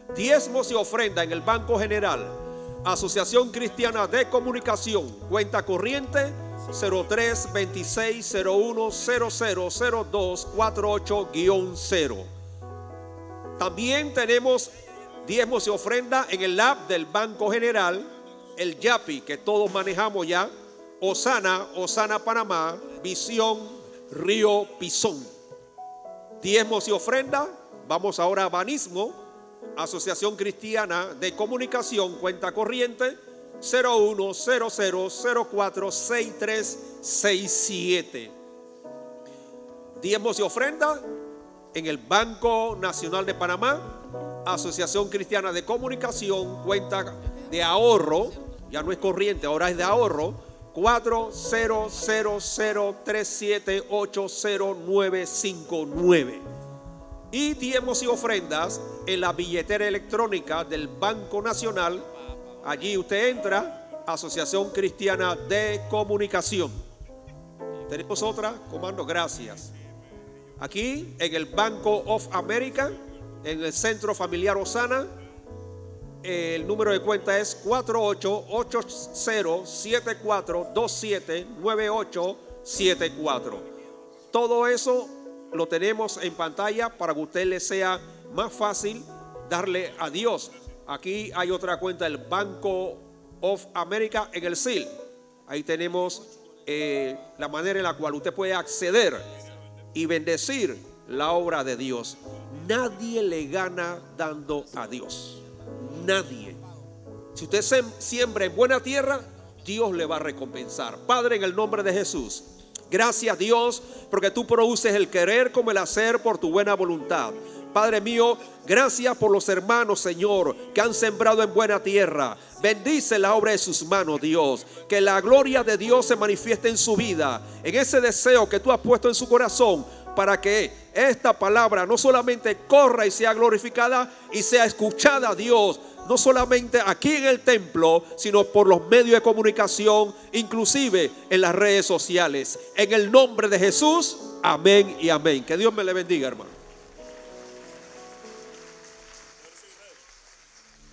Diezmos y ofrenda en el Banco General, Asociación Cristiana de Comunicación, cuenta corriente 03 26 01 0002 48-0. También tenemos diezmos y ofrenda en el app del Banco General, el Yapi, que todos manejamos ya, Osana Panamá, Visión, Río Pisón. Diezmos y ofrenda. Vamos ahora a Banismo, Asociación Cristiana de Comunicación, cuenta corriente 0100046367. Diezmos y ofrenda en el Banco Nacional de Panamá, Asociación Cristiana de Comunicación, cuenta de ahorro, ya no es corriente, ahora es de ahorro, 400037800959. Y diezmos y ofrendas en la billetera electrónica del Banco Nacional. Allí usted entra, Asociación Cristiana de Comunicación. Tenemos otra, comando, gracias. Aquí en el Banco of America, en el Centro Familiar Osana, el número de cuenta es 488074279874. Todo eso lo tenemos en pantalla para que a usted le sea más fácil darle a Dios. Aquí hay otra cuenta, el Banco of America en el SIL. Ahí tenemos la manera en la cual usted puede acceder y bendecir la obra de Dios. Nadie le gana dando a Dios. Nadie. Si usted siembra en buena tierra, Dios le va a recompensar. Padre, en el nombre de Jesús, gracias Dios, porque tú produces el querer como el hacer por tu buena voluntad. Padre mío, gracias por los hermanos, Señor, que han sembrado en buena tierra. Bendice la obra de sus manos, Dios. Que la gloria de Dios se manifieste en su vida, en ese deseo que tú has puesto en su corazón, para que esta palabra no solamente corra y sea glorificada y sea escuchada, Dios, no solamente aquí en el templo, sino por los medios de comunicación, inclusive en las redes sociales. En el nombre de Jesús, amén y amén. Que Dios me le bendiga, hermano.